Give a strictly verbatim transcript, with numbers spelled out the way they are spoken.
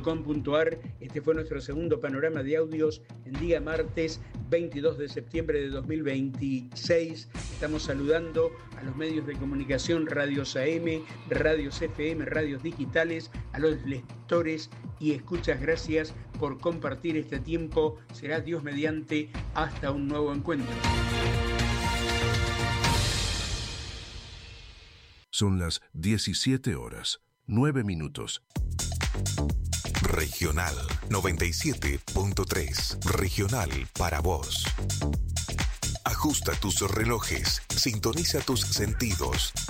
com punto ar. Este fue nuestro segundo panorama de audios en día martes veintidós de septiembre de dos mil veintiséis. Estamos saludando a los medios de comunicación, radios A M, radios F M, radios digitales, a los lectores y escuchas. Gracias por compartir este tiempo. Será Dios mediante hasta un nuevo encuentro. Son las diecisiete horas, nueve minutos. Regional noventa y siete punto tres. Regional para vos. Ajusta tus relojes, sintoniza tus sentidos.